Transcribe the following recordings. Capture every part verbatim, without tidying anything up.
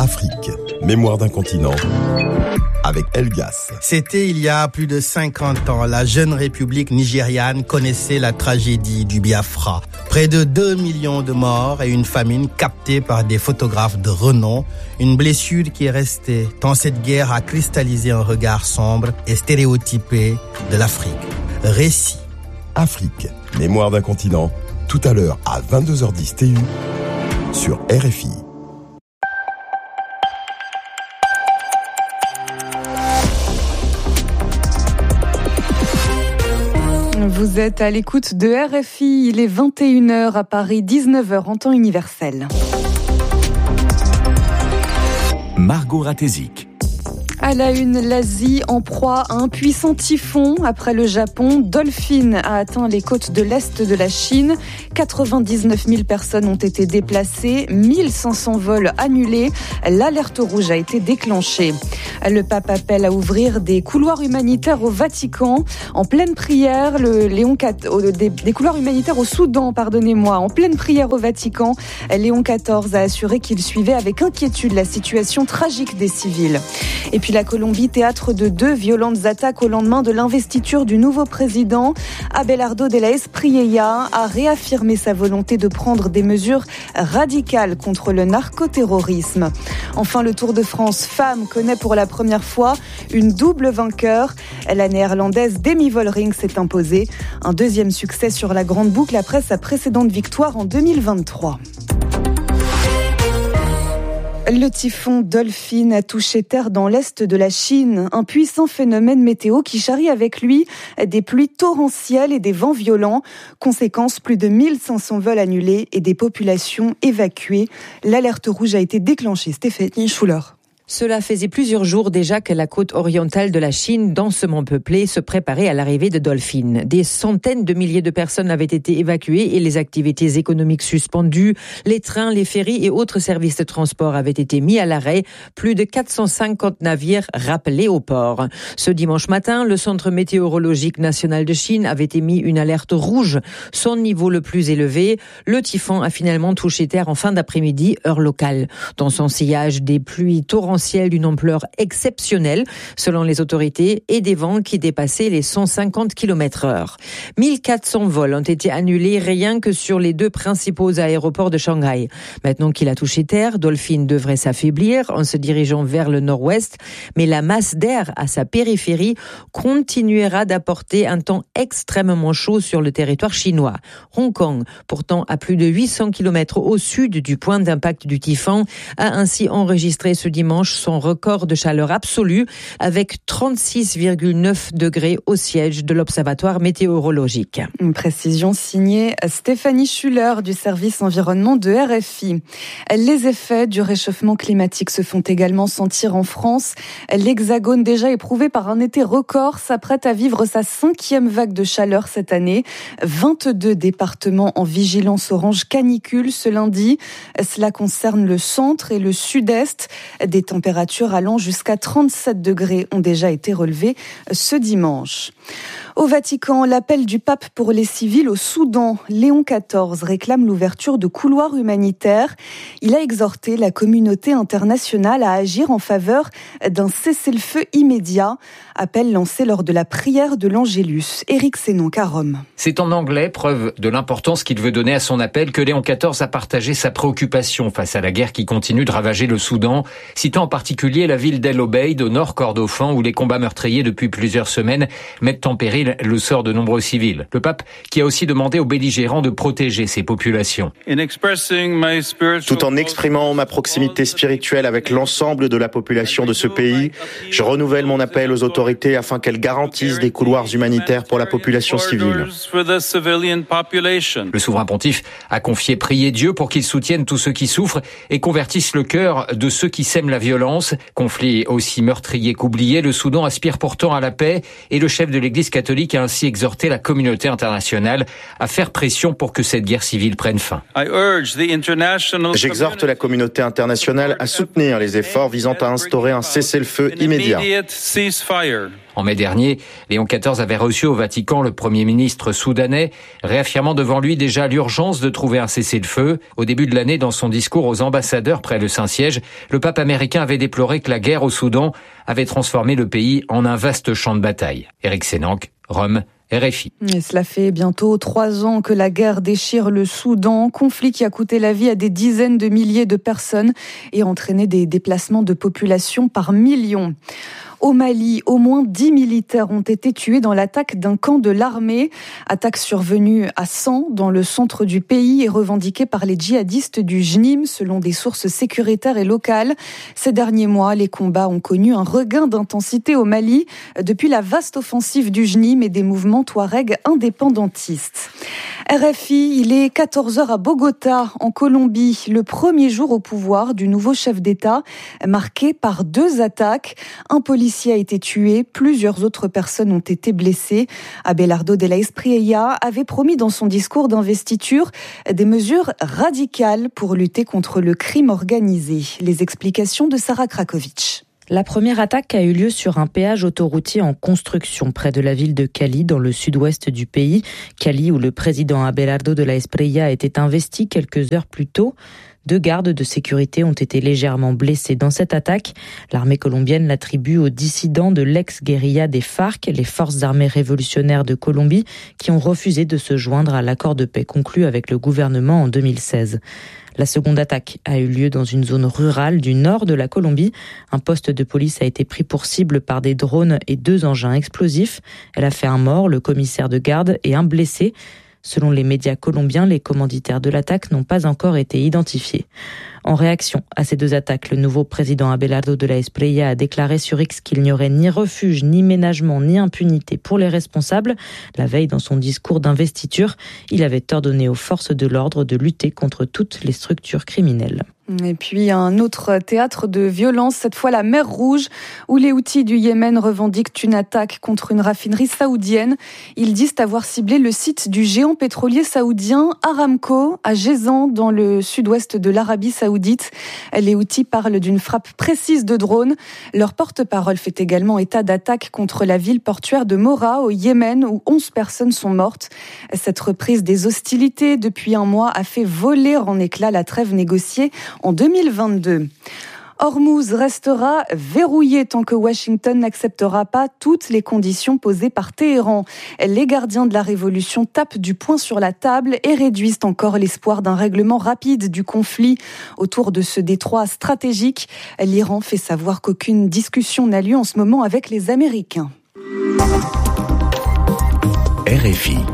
Afrique, mémoire d'un continent, avec Elgas. C'était il y a plus de cinquante ans. La jeune république nigériane connaissait la tragédie du Biafra. Près de deux millions de morts et une famine captée par des photographes de renom. Une blessure qui est restée tant cette guerre a cristallisé un regard sombre et stéréotypé de l'Afrique. Récit. Afrique, mémoire d'un continent, tout à l'heure à vingt-deux heures dix T U sur R F I. Vous êtes à l'écoute de R F I, il est vingt et une heures à Paris, dix-neuf heures en temps universel. Margot Ratézik. À la une, l'Asie en proie à un puissant typhon. Après le Japon, Dolphin a atteint les côtes de l'Est de la Chine. quatre-vingt-dix-neuf mille personnes ont été déplacées, mille cinq cents vols annulés. L'alerte rouge a été déclenchée. Le pape appelle à ouvrir des couloirs humanitaires au Vatican. En pleine prière, le Léon quatorze, des, des couloirs humanitaires au Soudan, pardonnez-moi. En pleine prière au Vatican, Léon quatorze a assuré qu'il suivait avec inquiétude la situation tragique des civils. Et puis la Colombie, théâtre de deux violentes attaques au lendemain de l'investiture du nouveau président. Abelardo de la Espriella a réaffirmé sa volonté de prendre des mesures radicales contre le narcoterrorisme. Enfin, le Tour de France Femmes connaît pour la première fois une double vainqueur. La néerlandaise Demi Vollering s'est imposée. Un deuxième succès sur la grande boucle après sa précédente victoire en deux mille vingt-trois. Le typhon Dolphin a touché terre dans l'est de la Chine, un puissant phénomène météo qui charrie avec lui des pluies torrentielles et des vents violents. Conséquence, plus de mille cinq cents vols annulés et des populations évacuées. L'alerte rouge a été déclenchée. Stéphanie Schuller. Cela faisait plusieurs jours déjà que la côte orientale de la Chine, densément peuplée, se préparait à l'arrivée de Dolphin. Des centaines de milliers de personnes avaient été évacuées et les activités économiques suspendues. Les trains, les ferries et autres services de transport avaient été mis à l'arrêt. Plus de quatre cent cinquante navires rappelés au port. Ce dimanche matin, le Centre météorologique national de Chine avait émis une alerte rouge, son niveau le plus élevé. Le typhon a finalement touché terre en fin d'après-midi, heure locale. Dans son sillage, des pluies torrentielles d'une ampleur exceptionnelle, selon les autorités, et des vents qui dépassaient les cent cinquante kilomètres heure. mille quatre cents vols ont été annulés rien que sur les deux principaux aéroports de Shanghai. Maintenant qu'il a touché terre, Dolphin devrait s'affaiblir en se dirigeant vers le nord-ouest, mais la masse d'air à sa périphérie continuera d'apporter un temps extrêmement chaud sur le territoire chinois. Hong Kong, pourtant à plus de huit cents kilomètres au sud du point d'impact du typhon, a ainsi enregistré ce dimanche son record de chaleur absolue avec trente-six virgule neuf degrés au siège de l'Observatoire météorologique. Une précision signée Stéphanie Schuller du service environnement de R F I. Les effets du réchauffement climatique se font également sentir en France. L'Hexagone, déjà éprouvé par un été record, s'apprête à vivre sa cinquième vague de chaleur cette année. vingt-deux départements en vigilance orange canicule ce lundi. Cela concerne le centre et le sud-est. Des températures allant jusqu'à trente-sept degrés ont déjà été relevées ce dimanche. Au Vatican, l'appel du pape pour les civils au Soudan. Léon quatorze réclame l'ouverture de couloirs humanitaires. Il a exhorté la communauté internationale à agir en faveur d'un cessez-le-feu immédiat. Appel lancé lors de la prière de l'Angélus. Éric Sénonc à Rome. C'est en anglais, preuve de l'importance qu'il veut donner à son appel, que Léon quatorze a partagé sa préoccupation face à la guerre qui continue de ravager le Soudan, citant en particulier la ville d'El Obeid au nord Kordofan où les combats meurtriers depuis plusieurs semaines mettent en péril le sort de nombreux civils. Le pape qui a aussi demandé aux belligérants de protéger ces populations. Tout en exprimant ma proximité spirituelle avec l'ensemble de la population de ce pays, je renouvelle mon appel aux autorités afin qu'elles garantissent des couloirs humanitaires pour la population civile. Le souverain pontife a confié prier Dieu pour qu'il soutienne tous ceux qui souffrent et convertisse le cœur de ceux qui sèment la violence. Conflit aussi meurtrier qu'oublié, le Soudan aspire pourtant à la paix et le chef de l'Église catholique catholique a ainsi exhorté la communauté internationale à faire pression pour que cette guerre civile prenne fin. J'exhorte la communauté internationale à soutenir les efforts visant à instaurer un cessez-le-feu immédiat. En mai dernier, Léon quatorze avait reçu au Vatican le Premier ministre soudanais, réaffirmant devant lui déjà l'urgence de trouver un cessez-le-feu. Au début de l'année, dans son discours aux ambassadeurs près le Saint-Siège, le pape américain avait déploré que la guerre au Soudan avait transformé le pays en un vaste champ de bataille. Éric Sénanque, Rome, R F I. Et cela fait bientôt trois ans que la guerre déchire le Soudan, conflit qui a coûté la vie à des dizaines de milliers de personnes et entraîné des déplacements de population par millions. Au Mali, au moins dix militaires ont été tués dans l'attaque d'un camp de l'armée. Attaque survenue à San, dans le centre du pays, et revendiquée par les djihadistes du J N I M, selon des sources sécuritaires et locales. Ces derniers mois, les combats ont connu un regain d'intensité au Mali, depuis la vaste offensive du J N I M et des mouvements touaregs indépendantistes. R F I, il est quatorze heures à Bogota, en Colombie, le premier jour au pouvoir du nouveau chef d'État, marqué par deux attaques. Un policier a été tué, plusieurs autres personnes ont été blessées. Abelardo de la Espriella avait promis dans son discours d'investiture des mesures radicales pour lutter contre le crime organisé. Les explications de Sarah Krakovic. La première attaque a eu lieu sur un péage autoroutier en construction près de la ville de Cali, dans le sud-ouest du pays. Cali, où le président Abelardo de la Espriella était investi quelques heures plus tôt. Deux gardes de sécurité ont été légèrement blessés dans cette attaque. L'armée colombienne l'attribue aux dissidents de l'ex-guérilla des FARC, les forces armées révolutionnaires de Colombie, qui ont refusé de se joindre à l'accord de paix conclu avec le gouvernement en deux mille seize. La seconde attaque a eu lieu dans une zone rurale du nord de la Colombie. Un poste de police a été pris pour cible par des drones et deux engins explosifs. Elle a fait un mort, le commissaire de garde, et un blessé. Selon les médias colombiens, les commanditaires de l'attaque n'ont pas encore été identifiés. En réaction à ces deux attaques, le nouveau président Abelardo de la Espriella a déclaré sur X qu'il n'y aurait ni refuge, ni ménagement, ni impunité pour les responsables. La veille, dans son discours d'investiture, il avait ordonné aux forces de l'ordre de lutter contre toutes les structures criminelles. Et puis un autre théâtre de violence, cette fois la mer Rouge, où les Houthis du Yémen revendiquent une attaque contre une raffinerie saoudienne. Ils disent avoir ciblé le site du géant pétrolier saoudien Aramco à Jazan, dans le sud-ouest de l'Arabie saoudite. Les Houthis parlent d'une frappe précise de drone. Leur porte-parole fait également état d'attaques contre la ville portuaire de Mora au Yémen, où onze personnes sont mortes. Cette reprise des hostilités depuis un mois a fait voler en éclats la trêve négociée en deux mille vingt-deux. Hormuz restera verrouillé tant que Washington n'acceptera pas toutes les conditions posées par Téhéran. Les gardiens de la révolution tapent du poing sur la table et réduisent encore l'espoir d'un règlement rapide du conflit autour de ce détroit stratégique. L'Iran fait savoir qu'aucune discussion n'a lieu en ce moment avec les Américains. R F I.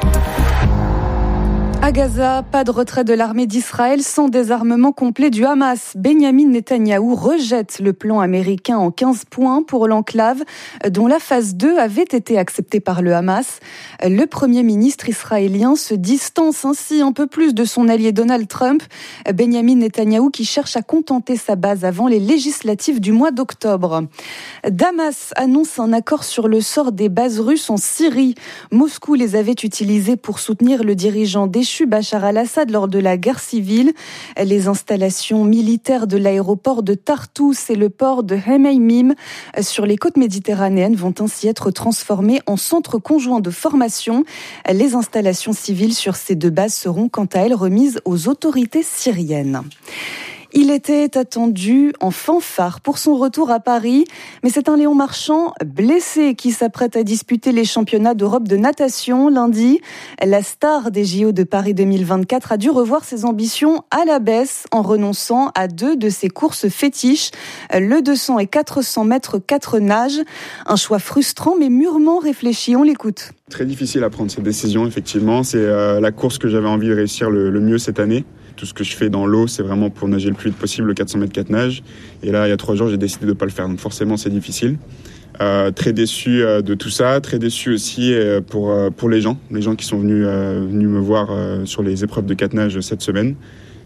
À Gaza, pas de retrait de l'armée d'Israël sans désarmement complet du Hamas. Benyamin Netanyahou rejette le plan américain en quinze points pour l'enclave, dont la phase deux avait été acceptée par le Hamas. Le premier ministre israélien se distance ainsi un peu plus de son allié Donald Trump. Benyamin Netanyahou qui cherche à contenter sa base avant les législatives du mois d'octobre. Damas annonce un accord sur le sort des bases russes en Syrie. Moscou les avait utilisées pour soutenir le dirigeant déchu Bachar al-Assad lors de la guerre civile. Les installations militaires de l'aéroport de Tartous et le port de Hmeimim sur les côtes méditerranéennes vont ainsi être transformées en centres conjoints de formation. Les installations civiles sur ces deux bases seront quant à elles remises aux autorités syriennes. Il était attendu en fanfare pour son retour à Paris, mais c'est un Léon Marchand blessé qui s'apprête à disputer les championnats d'Europe de natation lundi. La star des J O de Paris deux mille vingt-quatre a dû revoir ses ambitions à la baisse en renonçant à deux de ses courses fétiches, le deux cents et quatre cents mètres quatre nages. Un choix frustrant mais mûrement réfléchi, on l'écoute. Très difficile à prendre cette décision, effectivement. C'est euh, la course que j'avais envie de réussir le, le mieux cette année. Tout ce que je fais dans l'eau, c'est vraiment pour nager le plus vite possible, le quatre cents mètres quatre nages. Et là, il y a trois jours, j'ai décidé de ne pas le faire. Donc forcément, c'est difficile. Euh, très déçu euh, de tout ça. Très déçu aussi euh, pour, euh, pour les gens. Les gens qui sont venus, euh, venus me voir euh, sur les épreuves de quatre nages cette semaine.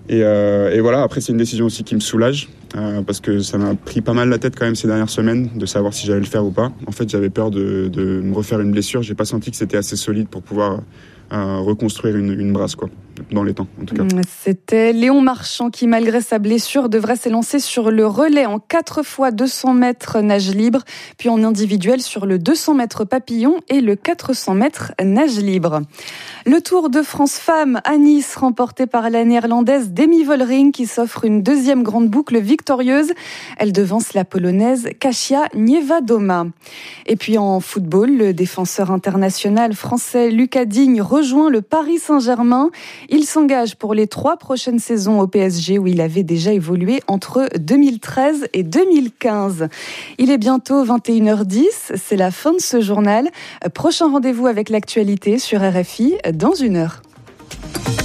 Et, euh, et voilà, après c'est une décision aussi qui me soulage euh, parce que ça m'a pris pas mal la tête quand même ces dernières semaines de savoir si j'allais le faire ou pas. En fait, j'avais peur de, de me refaire une blessure. J'ai pas senti que c'était assez solide pour pouvoir euh, reconstruire une, une brasse, quoi, dans les temps en tout cas. C'était Léon Marchand qui, malgré sa blessure, devrait s'élancer sur le relais en quatre fois deux cents mètres nage libre, puis en individuel sur le deux cents mètres papillon et le quatre cents mètres nage libre. Le Tour de France Femmes à Nice, remporté par la néerlandaise Demi Vollering qui s'offre une deuxième grande boucle victorieuse. Elle devance la polonaise Kasia Niewiadoma. Et puis en football, le défenseur international français Lucas Digne rejoint le Paris Saint-Germain. Il s'engage pour les trois prochaines saisons au P S G où il avait déjà évolué entre deux mille treize et deux mille quinze. Il est bientôt vingt et une heures dix, c'est la fin de ce journal. Prochain rendez-vous avec l'actualité sur R F I dans une heure.